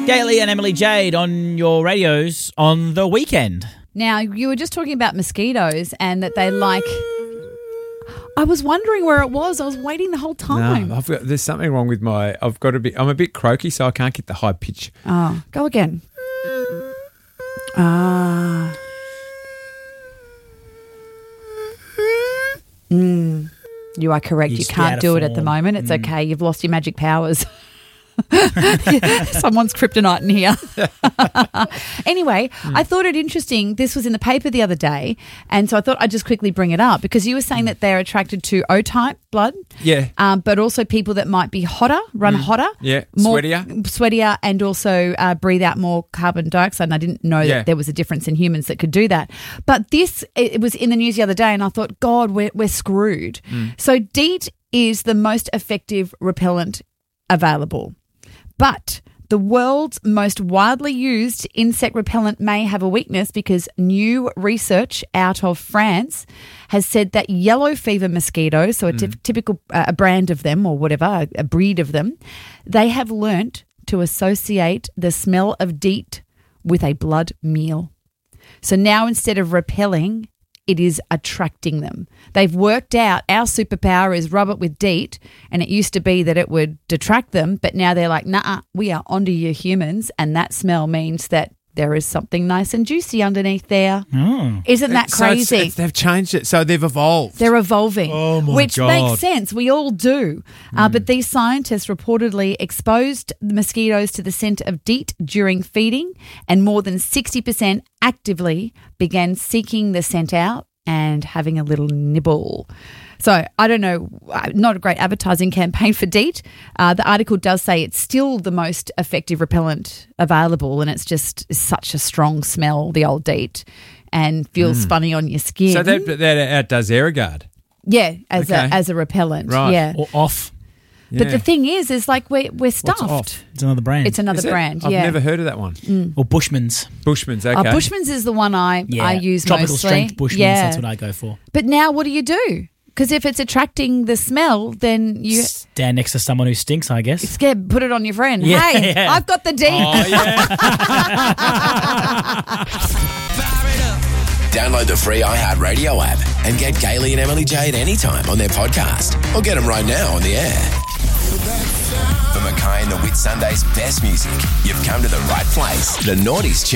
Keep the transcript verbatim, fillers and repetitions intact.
Gailey and Emily Jade on your radios on the weekend. Now, you were just talking about mosquitoes and that they like... I was wondering where it was. I was waiting the whole time. No, I've got, there's something wrong with my... I've got to be... I'm a bit croaky, so I can't get the high pitch. Oh, go again. Ah. Mm. You are correct. You You just can't out of do it at the form. moment. It's Mm. okay. You've lost your magic powers. Someone's kryptonite in here. Anyway, Mm. I thought it interesting. This was in the paper the other day, and so I thought I'd just quickly bring it up because you were saying that they're attracted to O-type blood, Yeah. um, but also people that might be hotter, run hotter, Yeah, more, sweatier. sweatier, and also uh, breathe out more carbon dioxide. And I didn't know Yeah. that there was a difference in humans that could do that. But this, it was in the news the other day, and I thought, God, we're we're screwed. So DEET is the most effective repellent available. But the world's most widely used insect repellent may have a weakness because new research out of France has said that yellow fever mosquitoes, so a ty- typical uh, a brand of them or whatever, a, a breed of them, they have learnt to associate the smell of DEET with a blood meal. So now instead of repelling, it is attracting them. They've worked out our superpower is rub it with DEET, and it used to be that it would detract them, but now they're like, nah, we are onto you humans, and that smell means that there is something nice and juicy underneath there. Oh. Isn't that So it's- crazy? it's- they've changed it, so they've evolved. They're evolving, Oh, my which God. makes sense. We all do. Uh, but these scientists reportedly exposed the mosquitoes to the scent of DEET during feeding, and more than sixty percent actively began seeking the scent out and having a little nibble. So I don't know, uh, not a great advertising campaign for DEET. Uh, the article does say it's still the most effective repellent available, and it's just such a strong smell, the old DEET, and feels funny on your skin. So that, that outdoes Aerogard. Yeah, as Okay. a as a repellent. Right. Yeah. Or off. But Yeah. the thing is, is like we're we're stuffed. off? It's another brand. It's another Is it? brand. I've yeah. never heard of that one. or Bushman's. Bushman's, okay. Uh, Bushman's is the one I Yeah. I use Tropical mostly. strength Bushman's. Yeah. That's what I go for. But now what do you do? Because if it's attracting the smell, then you Stand next to someone who stinks, I guess. scared put it on your friend. Yeah, Hey, yeah. I've got the D. Oh, yeah. Download the free iHeartRadio app and get Gailey and Emily Jade anytime on their podcast. Or get them right now on the air. For Mackay and the Whit Sunday's best music, you've come to the right place. The Naughties Tune.